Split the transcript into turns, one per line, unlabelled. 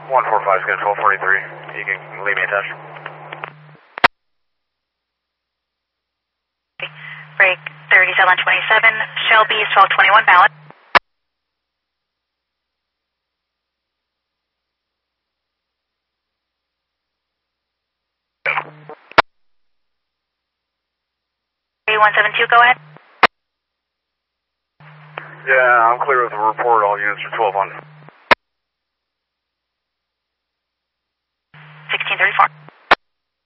145 is good, 1243. You can leave me attached.
Break 3727, Shelby is 1221 valid. A172, go ahead.
Yeah, I'm clear with the report. All units are 12 on.